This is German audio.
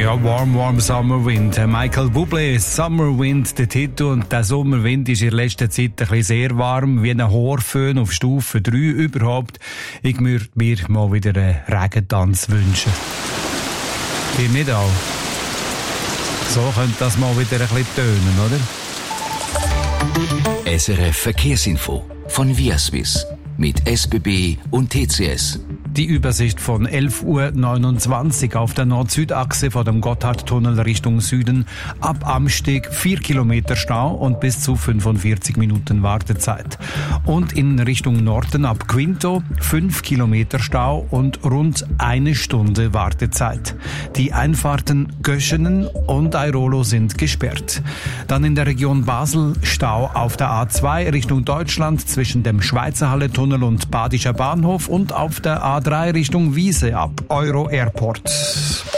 Ja, Warm, Warm Summer Wind. Michael Bublé, Summer Wind, der Titel. Und der Sommerwind ist in letzter Zeit ein bisschen sehr warm, wie ein Horföhn auf Stufe 3 überhaupt. Ich würde mir mal wieder einen Regentanz wünschen. Ihr nicht auch? So könnte das mal wieder ein bisschen tönen, oder? SRF Verkehrsinfo von Viaswiss mit SBB und TCS. Die Übersicht von 11:29 Uhr auf der Nord-Süd-Achse vor dem Gotthardtunnel Richtung Süden. Ab Amsteg 4 Kilometer Stau und bis zu 45 Minuten Wartezeit. Und in Richtung Norden ab Quinto 5 Kilometer Stau und rund 1 Stunde Wartezeit. Die Einfahrten Göschenen und Airolo sind gesperrt. Dann in der Region Basel Stau auf der A2 Richtung Deutschland zwischen dem Schweizerhalle-Tunnel und Badischer Bahnhof und auf der A3 Richtung Wiese ab Euro Airport.